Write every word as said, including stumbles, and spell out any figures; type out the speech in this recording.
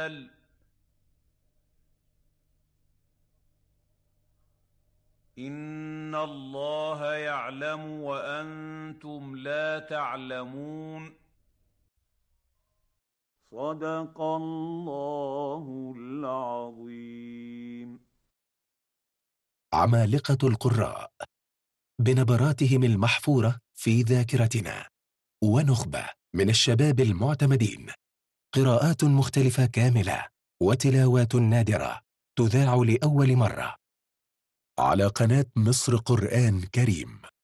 تعمل. إن الله يعلم وأنتم لا تعلمون. صدق الله العظيم. عمالقة القراء بنبراتهم المحفورة في ذاكرتنا، ونخبة من الشباب المعتمدين، قراءات مختلفة كاملة وتلاوات نادرة تذاع لأول مرة على قناة مصر قرآن كريم.